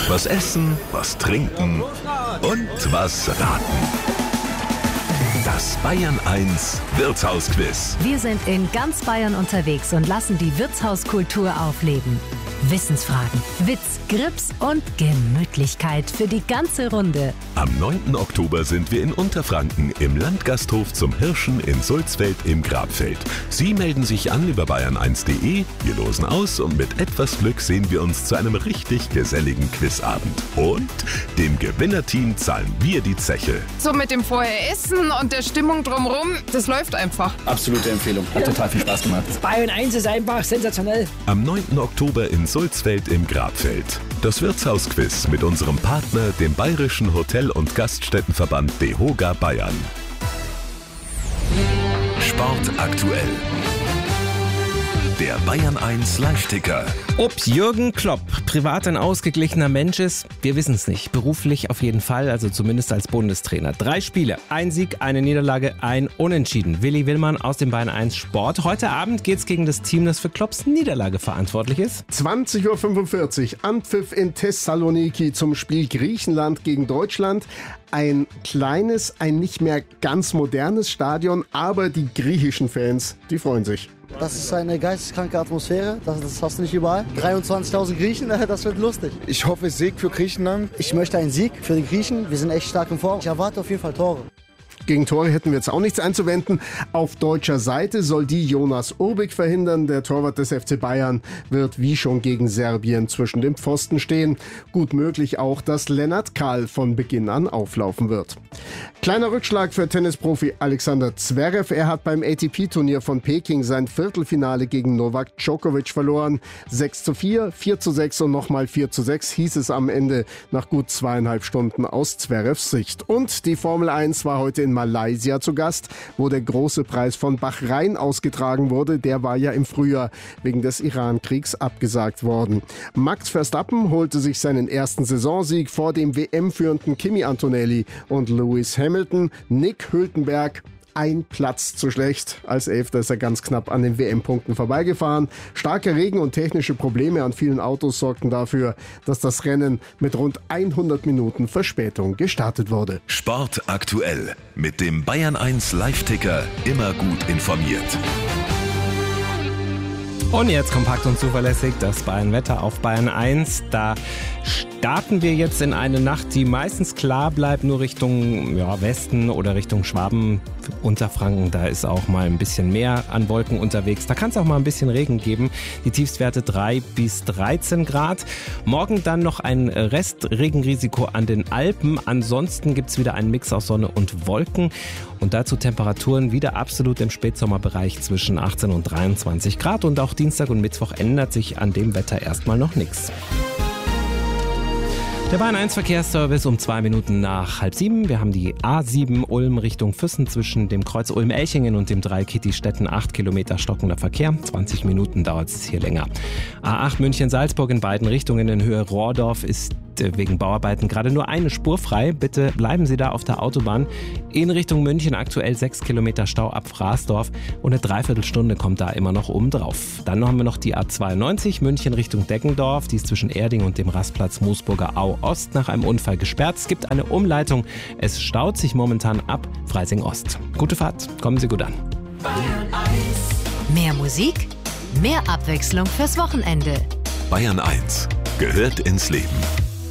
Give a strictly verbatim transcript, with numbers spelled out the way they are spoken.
Was essen, was trinken und was raten. Das Bayern eins Wirtshausquiz. Wir sind in ganz Bayern unterwegs und lassen die Wirtshauskultur aufleben. Wissensfragen, Witz, Grips und Gemütlichkeit für die ganze Runde. Am neunten Oktober sind wir in Unterfranken im Landgasthof zum Hirschen in Sulzfeld im Grabfeld. Sie melden sich an über bayern eins punkt de, wir losen aus und mit etwas Glück sehen wir uns zu einem richtig geselligen Quizabend. Und dem Gewinnerteam zahlen wir die Zeche. So mit dem Vorher-Essen und der Stimmung drumherum, das läuft einfach. Absolute Empfehlung, hat total viel Spaß gemacht. Bayern eins ist einfach sensationell. Am neunten Oktober in Sulzfeld im Grabfeld. Das Wirtshausquiz mit unserem Partner, dem Bayerischen Hotel- und Gaststättenverband DEHOGA Bayern. Sport aktuell. Der Bayern eins Live-Ticker. Ob Jürgen Klopp privat ein ausgeglichener Mensch ist, wir wissen es nicht. Beruflich auf jeden Fall, also zumindest als Bundestrainer. Drei Spiele, ein Sieg, eine Niederlage, ein Unentschieden. Willi Willmann aus dem Bayern eins Sport. Heute Abend geht's gegen das Team, das für Klopps Niederlage verantwortlich ist. zwanzig Uhr fünfundvierzig, Anpfiff in Thessaloniki zum Spiel Griechenland gegen Deutschland. Ein kleines, ein nicht mehr ganz modernes Stadion, aber die griechischen Fans, die freuen sich. Das ist eine geisteskranke Atmosphäre, das, das hast du nicht überall. dreiundzwanzigtausend Griechen, das wird lustig. Ich hoffe Sieg für Griechenland. Ich möchte einen Sieg für die Griechen, wir sind echt stark im Form. Ich erwarte auf jeden Fall Tore. Gegen Tore hätten wir jetzt auch nichts einzuwenden. Auf deutscher Seite soll die Jonas Urbik verhindern. Der Torwart des F C Bayern wird wie schon gegen Serbien zwischen den Pfosten stehen. Gut möglich auch, dass Lennart Kahl von Beginn an auflaufen wird. Kleiner Rückschlag für Tennisprofi Alexander Zverev. Er hat beim A T P-Turnier von Peking sein Viertelfinale gegen Novak Djokovic verloren. sechs zu vier, vier zu sechs und nochmal vier zu sechs hieß es am Ende nach gut zweieinhalb Stunden aus Zverevs Sicht. Und die Formel eins war heute in Malaysia zu Gast, wo der große Preis von Bahrain ausgetragen wurde. Der war ja im Frühjahr wegen des Iran-Kriegs abgesagt worden. Max Verstappen holte sich seinen ersten Saisonsieg vor dem W M-führenden Kimi Antonelli und Lewis Hamilton. Nick Hülkenberg, ein Platz zu schlecht. Als Elfter ist er ganz knapp an den W M-Punkten vorbeigefahren. Starker Regen und technische Probleme an vielen Autos sorgten dafür, dass das Rennen mit rund hundert Minuten Verspätung gestartet wurde. Sport aktuell. Mit dem Bayern eins Live-Ticker immer gut informiert. Und jetzt kompakt und zuverlässig das Bayern-Wetter auf Bayern eins. Da starten wir jetzt in eine Nacht, die meistens klar bleibt, nur Richtung ja, Westen oder Richtung Schwaben, Unterfranken. Da ist auch mal ein bisschen mehr an Wolken unterwegs. Da kann es auch mal ein bisschen Regen geben. Die Tiefstwerte drei bis dreizehn Grad. Morgen dann noch ein Restregenrisiko an den Alpen. Ansonsten gibt es wieder einen Mix aus Sonne und Wolken. Und dazu Temperaturen wieder absolut im Spätsommerbereich zwischen achtzehn und dreiundzwanzig Grad. Und auch Dienstag und Mittwoch ändert sich an dem Wetter erstmal noch nichts. Der Bayern eins Verkehrsservice um zwei Minuten nach halb sieben. Wir haben die A sieben Ulm Richtung Füssen zwischen dem Kreuz Ulm-Elchingen und dem Dreieck Kitti-Stetten. acht Kilometer stockender Verkehr. zwanzig Minuten dauert es hier länger. A acht München-Salzburg in beiden Richtungen in Höhe Rohrdorf ist wegen Bauarbeiten gerade nur eine Spur frei. Bitte bleiben Sie da auf der Autobahn. In Richtung München aktuell sechs Kilometer Stau ab Fraßdorf und eine Dreiviertelstunde kommt da immer noch oben drauf. Dann haben wir noch die A zweiundneunzig München Richtung Deggendorf. Die ist zwischen Erding und dem Rastplatz Moosburger Au Ost nach einem Unfall gesperrt. Es gibt eine Umleitung. Es staut sich momentan ab Freising Ost. Gute Fahrt. Kommen Sie gut an. Mehr Musik, mehr Abwechslung fürs Wochenende. Bayern eins gehört ins Leben.